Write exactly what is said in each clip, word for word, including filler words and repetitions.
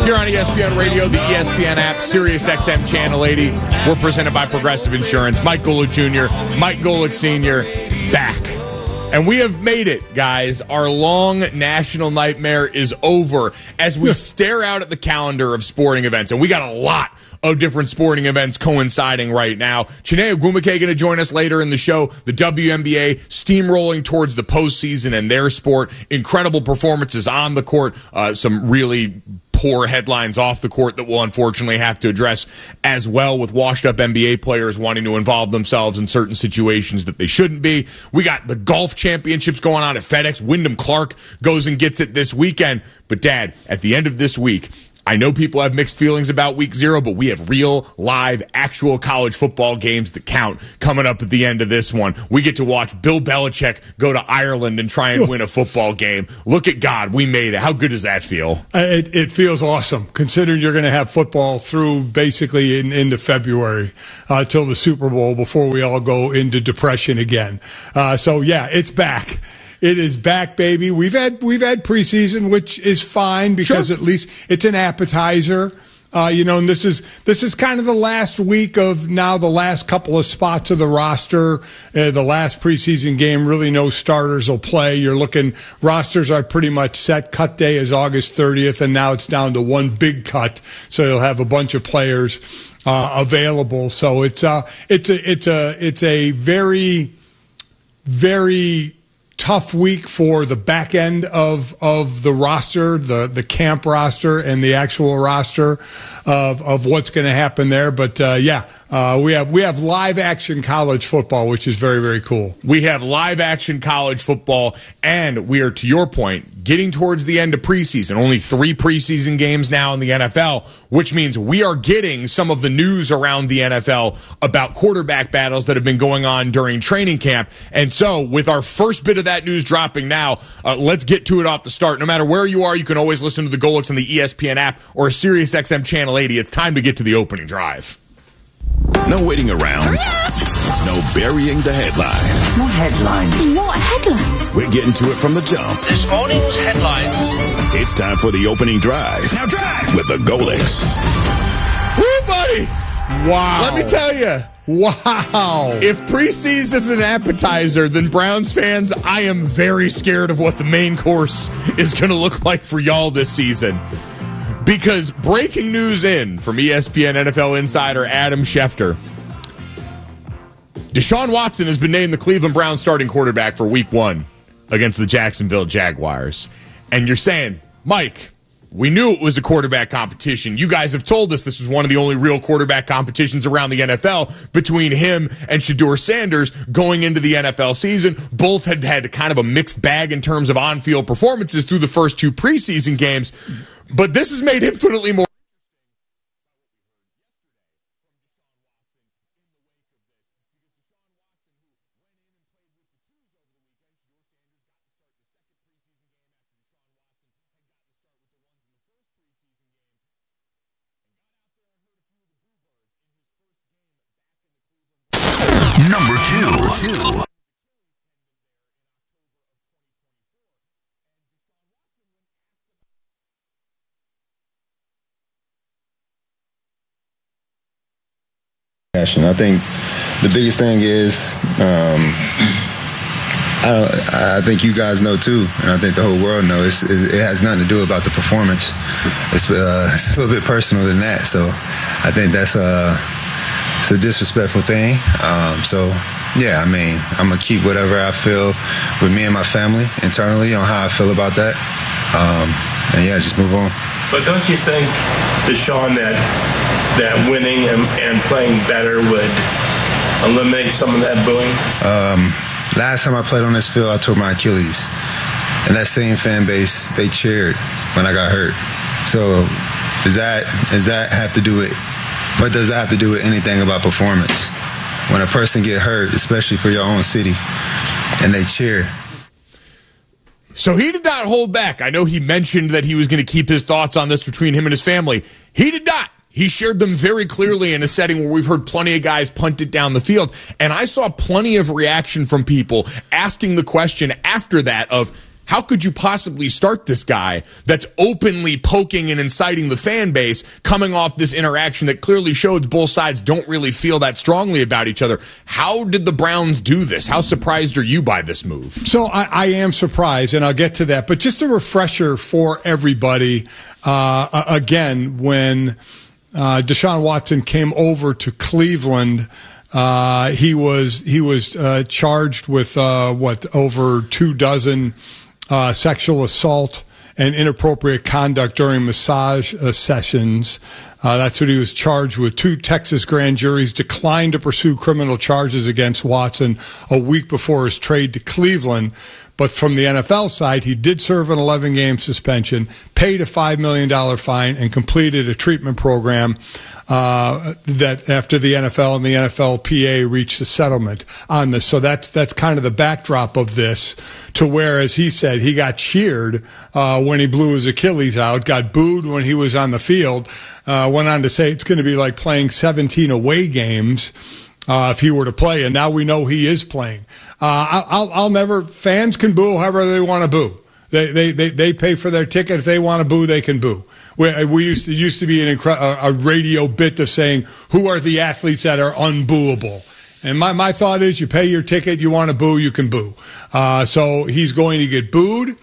Here on E S P N Radio, the E S P N app, Sirius X M Channel eighty. We're presented by Progressive Insurance. Mike Golick Junior, Mike Golick Senior, back. And we have made it, guys. Our long national nightmare is over as we stare out at the calendar of sporting events. And we got a lot of different sporting events coinciding right now. Chiney Ogwumike going to join us later in the show. The W N B A steamrolling towards the postseason and their sport. Incredible performances on the court. Uh, some really poor headlines off the court that we'll unfortunately have to address as well, with washed-up N B A players wanting to involve themselves in certain situations that they shouldn't be. We got the golf championships going on at FedEx. Wyndham Clark goes and gets it this weekend. But, Dad, at the end of this week, I know people have mixed feelings about week zero, but we have real, live, actual college football games that count coming up at the end of this one. We get to watch Bill Belichick go to Ireland and try and win a football game. Look at God. We made it. How good does that feel? It, it feels awesome, considering you're going to have football through basically in, into February uh, till the Super Bowl before we all go into depression again. Uh, so, yeah, it's back. It is back, baby. We've had we've had preseason, which is fine because sure. At least it's an appetizer. Uh, you know, and this is this is kind of the last week of now the last couple of spots of the roster. Uh, the last preseason game, really no starters will play. You're looking, rosters are pretty much set. Cut day is August thirtieth, and now it's down to one big cut. So you'll have a bunch of players uh, available. So it's uh it's a it's a it's a very very tough week for the back end of of the roster, the the camp roster, and the actual roster of of what's going to happen there. But uh, yeah, uh, we have we have live action college football, which is very very cool. We have live action college football, and we are, to your point, getting towards the end of preseason. Only three preseason games now in the N F L, which means we are getting some of the news around the N F L about quarterback battles that have been going on during training camp. And so, with our first bit of that news dropping now, uh, let's get to it off the start. No matter where you are, you can always listen to the Golicks on the E S P N app or Sirius X M Channel eighty. It's time to get to the opening drive. No waiting around. No burying the headline. What headlines? What headlines? We're getting to it from the jump. This morning's headlines. It's time for the opening drive. Now drive! With the Golicks. Woo, buddy! Wow. Let me tell you. Wow. If preseason is an appetizer, then Browns fans, I am very scared of what the main course is going to look like for y'all this season. Because breaking news in from E S P N N F L insider Adam Schefter, Deshaun Watson has been named the Cleveland Browns starting quarterback for week one against the Jacksonville Jaguars. And you're saying, Mike, we knew it was a quarterback competition. You guys have told us this was one of the only real quarterback competitions around the N F L between him and Shedeur Sanders going into the N F L season. Both had had kind of a mixed bag in terms of on-field performances through the first two preseason games. But this has made infinitely more. Number two. I think the biggest thing is, um, I, I think you guys know too, and I think the whole world knows, it's, it has nothing to do about the performance. It's, uh, it's a little bit personal than that. So I think that's a, it's a disrespectful thing. Um, so, yeah, I mean, I'm going to keep whatever I feel with me and my family internally on how I feel about that. Um, and, yeah, just move on. But don't you think, Deshaun, that that winning and, and playing better would eliminate some of that booing? Um, last time I played on this field, I tore my Achilles. And that same fan base, they cheered when I got hurt. So does that, does that have to do with, what does that have to do with anything about performance? When a person get hurt, especially for your own city, and they cheer. So he did not hold back. I know he mentioned that he was going to keep his thoughts on this between him and his family. He did not. He shared them very clearly in a setting where we've heard plenty of guys punt it down the field. And I saw plenty of reaction from people asking the question after that of, How could you possibly start this guy that's openly poking and inciting the fan base coming off this interaction that clearly showed both sides don't really feel that strongly about each other? How did the Browns do this? How surprised are you by this move? So I, I am surprised, and I'll get to that. But just a refresher for everybody, uh, again, when uh, Deshaun Watson came over to Cleveland, uh, he was, he was uh, charged with, uh, what, over two dozen Uh, sexual assault and inappropriate conduct during massage uh, sessions. Uh, that's what he was charged with. Two Texas grand juries declined to pursue criminal charges against Watson a week before his trade to Cleveland. But from the N F L side, he did serve an eleven-game suspension, paid a five million dollars fine, and completed a treatment program uh, that after the N F L and the N F L P A reached a settlement on this. So that's that's kind of the backdrop of this, to where, as he said, he got cheered uh, when he blew his Achilles out, got booed when he was on the field, uh, went on to say it's going to be like playing seventeen away games Uh, if he were to play, and now we know he is playing. Uh, I'll, I'll never, fans can boo however they want to boo. They, they, they, they pay for their ticket. If they want to boo, they can boo. We, we used to, it used to be an incre- a, a radio bit of saying, who are the athletes that are unbooable? And my, my thought is, you pay your ticket, you want to boo, you can boo. Uh, so he's going to get booed.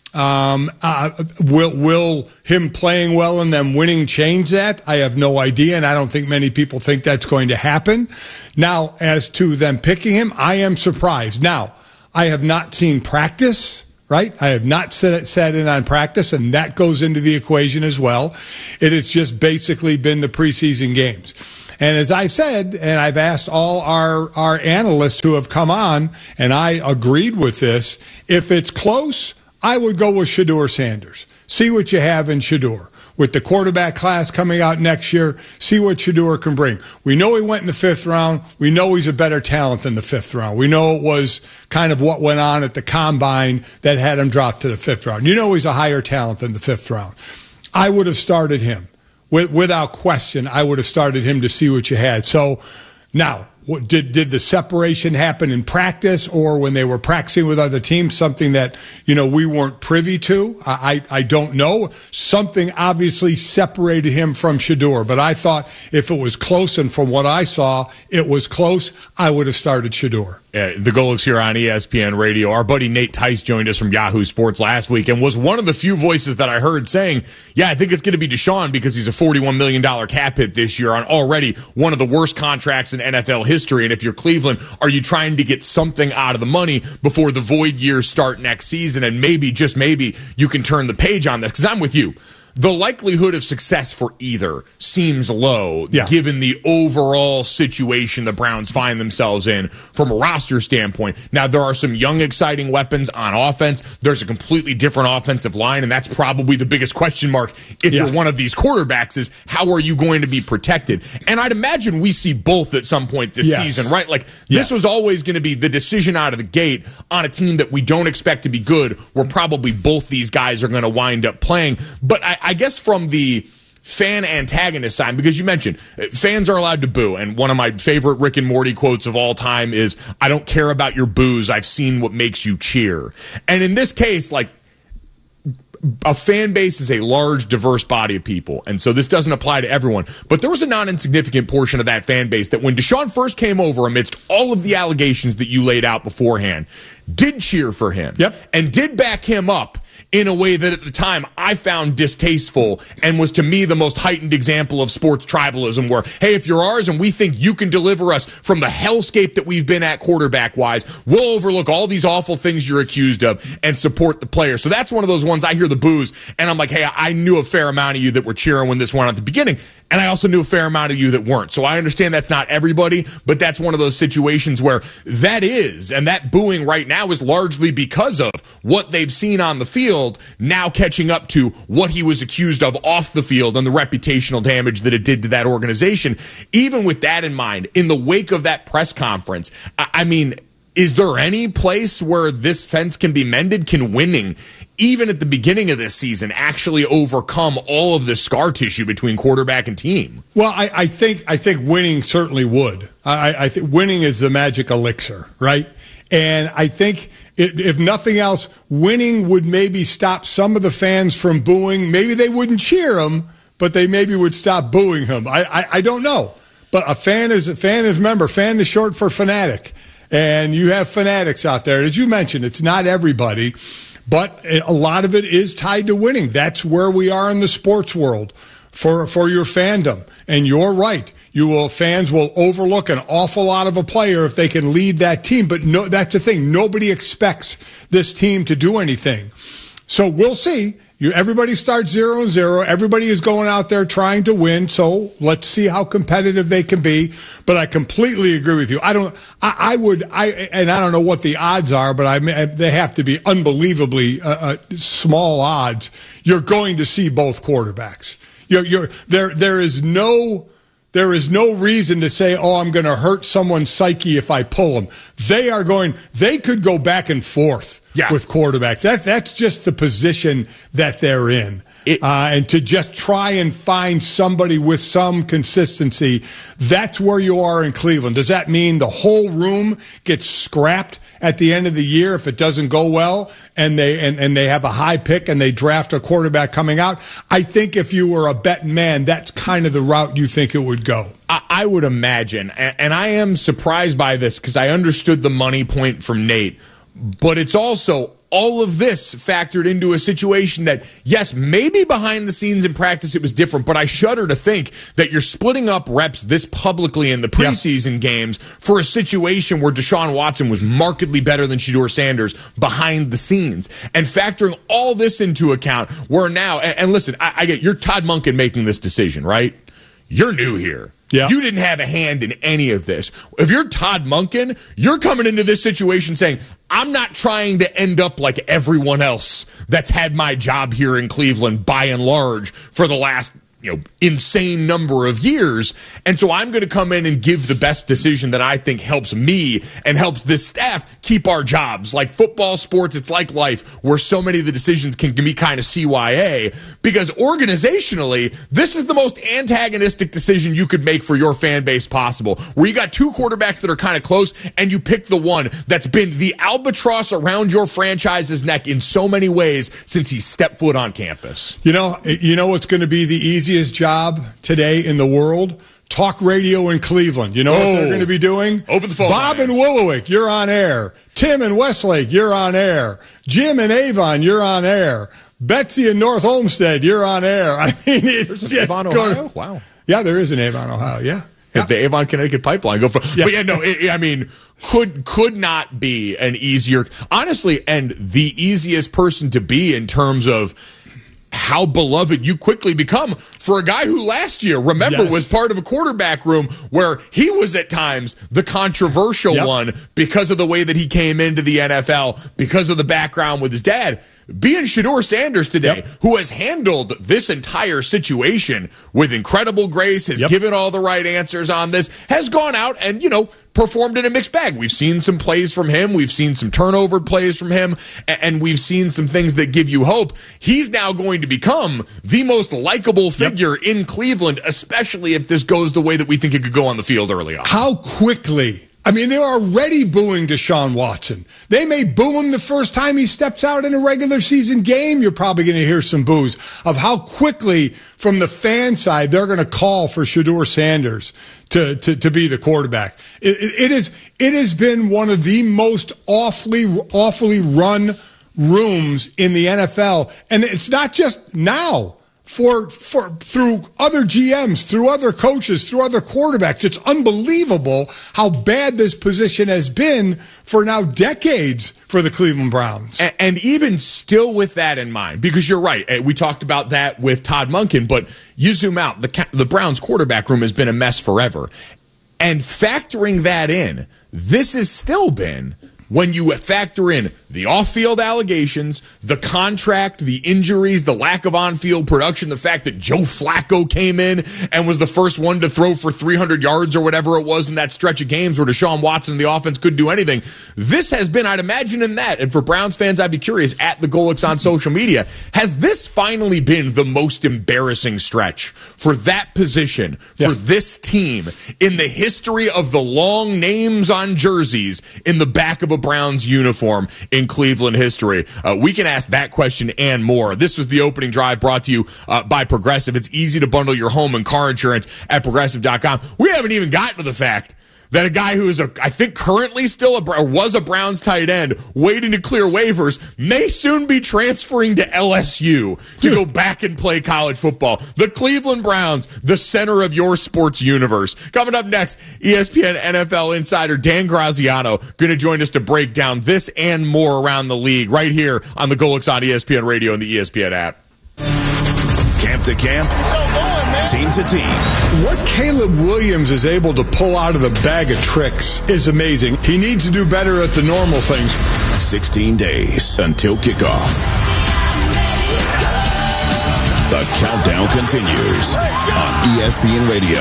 Um, uh, will will him playing well and them winning change that? I have no idea, and I don't think many people think that's going to happen. Now, as to them picking him, I am surprised. Now, I have not seen practice, right? I have not sat, sat in on practice, and that goes into the equation as well. It has just basically been the preseason games. And as I said, and I've asked all our, our analysts who have come on, and I agreed with this, if it's close, I would go with Shedeur Sanders. See what you have in Shedeur. With the quarterback class coming out next year, see what Shedeur can bring. We know he went in the fifth round. We know he's a better talent than the fifth round. We know it was kind of what went on at the combine that had him drop to the fifth round. You know he's a higher talent than the fifth round. I would have started him. Without question, I would have started him to see what you had. So now, What, did did the separation happen in practice or when they were practicing with other teams, something that, you know, we weren't privy to? I, I don't know. Something obviously separated him from Shedeur, but I thought if it was close, and from what I saw, it was close, I would have started Shedeur. Uh, the Golics here on E S P N Radio. Our buddy Nate Tice joined us from Yahoo Sports last week and was one of the few voices that I heard saying, yeah, I think it's going to be Deshaun because he's a forty-one million dollars cap hit this year on already one of the worst contracts in N F L history. And if you're Cleveland, are you trying to get something out of the money before the void years start next season? And maybe, just maybe, you can turn the page on this. Because I'm with you. The likelihood of success for either seems low, yeah, given the overall situation the Browns find themselves in from a roster standpoint. Now, there are some young, exciting weapons on offense. There's a completely different offensive line, and that's probably the biggest question mark if yeah. you're one of these quarterbacks is how are you going to be protected? And I'd imagine we see both at some point this yes. season, right? Like, yeah. this was always going to be the decision out of the gate on a team that we don't expect to be good, where probably both these guys are going to wind up playing. But I I guess from the fan antagonist side, because you mentioned fans are allowed to boo, and one of my favorite Rick and Morty quotes of all time is, I don't care about your boos, I've seen what makes you cheer. And in this case, like, a fan base is a large, diverse body of people, and so this doesn't apply to everyone. But there was a non-insignificant portion of that fan base that when Deshaun first came over, amidst all of the allegations that you laid out beforehand, did cheer for him, yep, and did back him up in a way that at the time I found distasteful and was to me the most heightened example of sports tribalism, where, hey, if you're ours and we think you can deliver us from the hellscape that we've been at quarterback-wise, we'll overlook all these awful things you're accused of and support the player. So that's one of those ones I hear the boos, and I'm like, hey, I knew a fair amount of you that were cheering when this went at the beginning, and I also knew a fair amount of you that weren't. So I understand that's not everybody, but that's one of those situations where that is, and that booing right now is largely because of what they've seen on the field, now catching up to what he was accused of off the field and the reputational damage that it did to that organization. Even with that in mind, in the wake of that press conference, I, I mean, is there any place where this fence can be mended? Can winning, even at the beginning of this season, actually overcome all of the scar tissue between quarterback and team? Well, I, I think I think winning certainly would. I, I think winning is the magic elixir, right? And I think it, if nothing else, winning would maybe stop some of the fans from booing. Maybe they wouldn't cheer him, but they maybe would stop booing him. I, I, I don't know. But a fan is a fan is, remember, fan is short for fanatic. And you have fanatics out there. As you mentioned, it's not everybody, but a lot of it is tied to winning. That's where we are in the sports world for, for your fandom. And you're right. You will fans will overlook an awful lot of a player if they can lead that team. But no, that's the thing. Nobody expects this team to do anything. So we'll see. You, everybody starts zero and zero. Everybody is going out there trying to win. So let's see how competitive they can be. But I completely agree with you. I don't. I, I would. I and I don't know what the odds are, but I they have to be unbelievably uh, uh, small odds. You're going to see both quarterbacks. You're, you're there. There is no. There is no reason to say, oh, I'm going to hurt someone's psyche if I pull them. They are going. They could go back and forth. Yeah. With quarterbacks. That, that's just the position that they're in. It, uh, and to just try and find somebody with some consistency, that's where you are in Cleveland. Does that mean the whole room gets scrapped at the end of the year if it doesn't go well and they and, and they have a high pick and they draft a quarterback coming out? I think if you were a betting man, that's kind of the route you think it would go. I, I would imagine. And, and I am surprised by this because I understood the money point from Nate. But it's also all of this factored into a situation that, yes, maybe behind the scenes in practice it was different, but I shudder to think that you're splitting up reps this publicly in the preseason yeah. games for a situation where Deshaun Watson was markedly better than Shedeur Sanders behind the scenes. And factoring all this into account, we're now, and, and listen, I, I get, you're Todd Monken making this decision, right? You're new here. Yeah. You didn't have a hand in any of this. If you're Todd Monken, you're coming into this situation saying, I'm not trying to end up like everyone else that's had my job here in Cleveland by and large for the last, you know, insane number of years. And so I'm going to come in and give the best decision that I think helps me and helps this staff keep our jobs. Like football, sports, it's like life where so many of the decisions can be kind of C Y A because organizationally, this is the most antagonistic decision you could make for your fan base possible, where you got two quarterbacks that are kind of close and you pick the one that's been the albatross around your franchise's neck in so many ways since he stepped foot on campus. You know, you know what's going to be the easiest job today in the world? Talk radio in Cleveland. You know oh. what they're going to be doing? Open the phone Bob lines. and Willowick, you're on air. Tim and Westlake, you're on air. Jim and Avon, you're on air. Betsy and North Olmsted, you're on air. I mean, it's There's just Avon, going. Ohio? Wow. Yeah, there is an Avon, Ohio. Yeah. Yeah. The Avon, Connecticut pipeline. Go for, yeah. But yeah, no, it, I mean, could could not be an easier, honestly, and the easiest person to be in terms of how beloved you quickly become for a guy who last year, remember, yes. was part of a quarterback room where he was at times the controversial yep. one because of the way that he came into the N F L, because of the background with his dad. Being Shedeur Sanders today, yep. who has handled this entire situation with incredible grace, has yep. given all the right answers on this, has gone out and, you know, performed in a mixed bag. We've seen some plays from him. We've seen some turnover plays from him. And we've seen some things that give you hope. He's now going to become the most likable figure yep. in Cleveland, especially if this goes the way that we think it could go on the field early on. How quickly... I mean, they're already booing Deshaun Watson. They may boo him the first time he steps out in a regular season game. You're probably going to hear some boos of how quickly, from the fan side, they're going to call for Shedeur Sanders to, to, to be the quarterback. It, it, it is, it has been one of the most awfully, awfully run rooms in the N F L. And it's not just now. For for through other G Ms, through other coaches, through other quarterbacks. It's unbelievable how bad this position has been for now decades for the Cleveland Browns. And, and even still with that in mind, because you're right, we talked about that with Todd Monken, but you zoom out, the the Browns quarterback room has been a mess forever. And factoring that in, this has still been, when you factor in the off-field allegations, the contract, the injuries, the lack of on-field production, the fact that Joe Flacco came in and was the first one to throw for three hundred yards or whatever it was in that stretch of games where Deshaun Watson and the offense couldn't do anything. This has been, I'd imagine in that, and for Browns fans, I'd be curious, at the Golix on social media, has this finally been the most embarrassing stretch for that position, for yeah. this team, in the history of the long names on jerseys in the back of a a Browns uniform in Cleveland history? Uh, we can ask that question and more. This was the opening drive brought to you uh, by Progressive. It's easy to bundle your home and car insurance at progressive dot com. We haven't even gotten to the fact that a guy who is, a, I think, currently still a, or was a Browns tight end waiting to clear waivers may soon be transferring to L S U to go back and play college football. The Cleveland Browns, the center of your sports universe. Coming up next, E S P N N F L insider Dan Graziano going to join us to break down this and more around the league right here on the Golics on E S P N Radio and the E S P N app. Camp to camp, team to team. What Caleb Williams is able to pull out of the bag of tricks is amazing. He needs to do better at the normal things. sixteen days until kickoff. The countdown continues on E S P N Radio.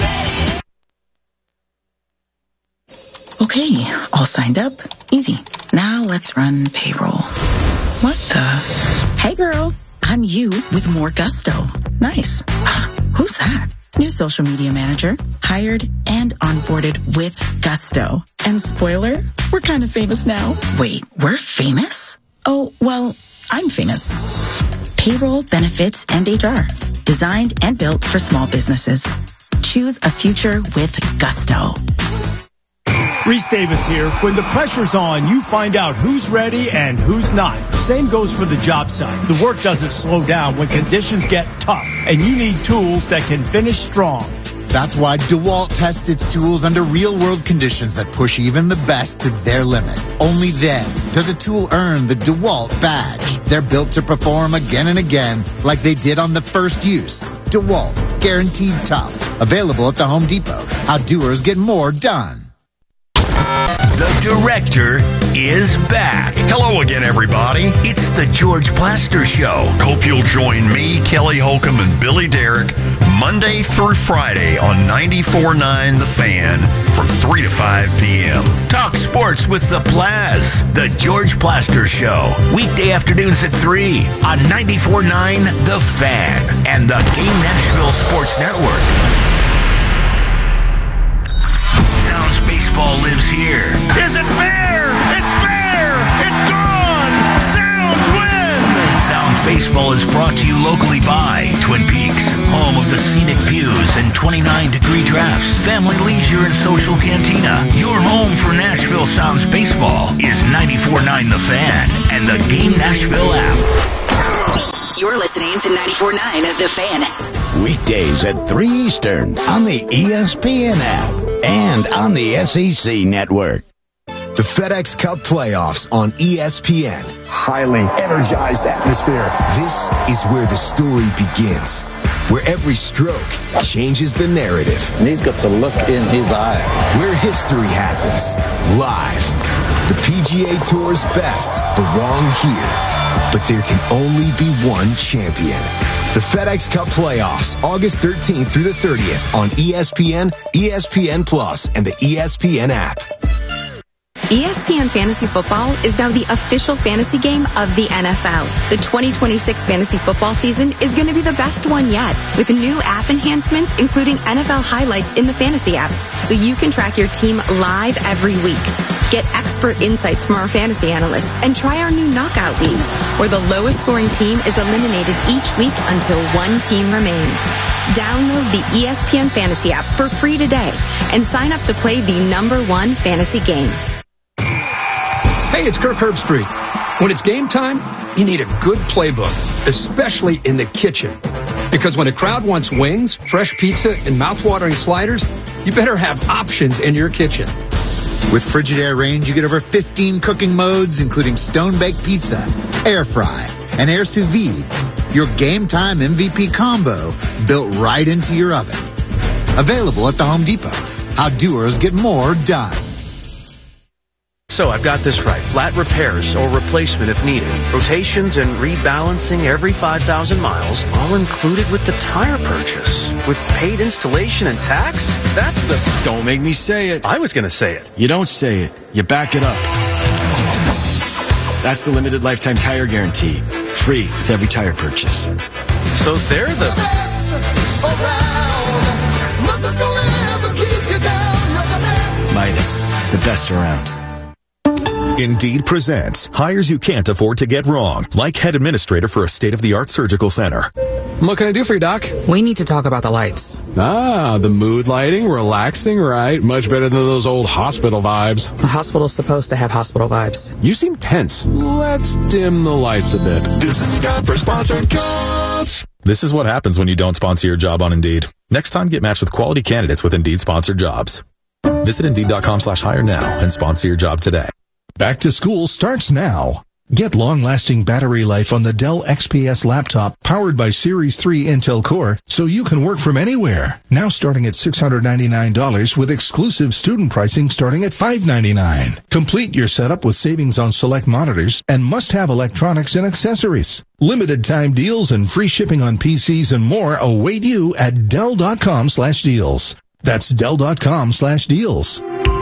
Okay, all signed up. Easy. Now let's run payroll. What the? Hey girl, I'm you with more gusto. Nice. Who's that? New social media manager, hired and onboarded with gusto. And spoiler, we're kind of famous now. Wait, we're famous? Oh, well, I'm famous. Payroll, benefits, and H R. Designed and built for small businesses. Choose a future with gusto. Reese Davis here. When the pressure's on, you find out who's ready and who's not. Same goes for the job site. The work doesn't slow down when conditions get tough, and you need tools that can finish strong. That's why DeWalt tests its tools under real-world conditions that push even the best to their limit. Only then does a tool earn the DeWalt badge. They're built to perform again and again like they did on the first use. DeWalt, guaranteed tough. Available at the Home Depot. How doers get more done. The Director is back. Hello again, everybody. It's the George Plaster Show. Hope you'll join me, Kelly Holcomb, and Billy Derrick Monday through Friday on ninety-four point nine The Fan from three to five p.m. Talk sports with the Plaz. The George Plaster Show. Weekday afternoons at three on ninety-four point nine The Fan and the Game Nashville Sports Network. Sounds Baseball lives here. Is it fair? It's fair! It's gone! Sounds win! Sounds Baseball is brought to you locally by Twin Peaks, home of the scenic views and twenty-nine degree drafts, family leisure and social cantina. Your home for Nashville Sounds Baseball is ninety-four point nine The Fan and the Game Nashville app. You're listening to ninety-four point nine The Fan. Weekdays at three Eastern on the E S P N app and on the S E C network. The FedEx Cup playoffs on E S P N. Highly energized atmosphere. This is where the story begins, where every stroke changes the narrative. And he's got the look in his eye. Where history happens, live. The P G A Tour's best belong here, but there can only be one champion. The FedEx Cup playoffs, August thirteenth through the thirtieth on E S P N, E S P N Plus, and the E S P N app. E S P N Fantasy Football is now the official fantasy game of the N F L. The twenty twenty-six fantasy football season is going to be the best one yet, with new app enhancements, including N F L highlights in the fantasy app, so you can track your team live every week. Get expert insights from our fantasy analysts and try our new knockout leagues, where the lowest scoring team is eliminated each week until one team remains. Download the E S P N Fantasy app for free today and sign up to play the number one fantasy game. Hey, it's Kirk Herbstreit. When it's game time, you need a good playbook, especially in the kitchen. Because when a crowd wants wings, fresh pizza, and mouthwatering sliders, you better have options in your kitchen. With Frigidaire Range, you get over fifteen cooking modes, including stone-baked pizza, air fry, and air sous vide. Your game time M V P combo built right into your oven. Available at the Home Depot. How doers get more done. So I've got this right. Flat repairs or replacement if needed. Rotations and rebalancing every five thousand miles, all included with the tire purchase. With paid installation and tax? That's the... Don't make me say it. I was going to say it. You don't say it. You back it up. That's the limited lifetime tire guarantee. Free with every tire purchase. So they're the... Midas, the best around. Indeed presents hires you can't afford to get wrong, like head administrator for a state-of-the-art surgical center. What can I do for you, Doc? We need to talk about the lights. Ah, the mood lighting, relaxing, right? Much better than those old hospital vibes. A hospital's supposed to have hospital vibes. You seem tense. Let's dim the lights a bit. This is the time for sponsored jobs. This is what happens when you don't sponsor your job on Indeed. Next time, get matched with quality candidates with Indeed-sponsored jobs. Visit Indeed.com slash hire now and sponsor your job today. Back to school starts now. Get long-lasting battery life on the Dell X P S laptop powered by Series three Intel Core so you can work from anywhere. Now starting at six hundred ninety-nine dollars with exclusive student pricing starting at five hundred ninety-nine dollars. Complete your setup with savings on select monitors and must-have electronics and accessories. Limited time deals and free shipping on P Cs and more await you at Dell.com slash deals. That's Dell.com slash deals.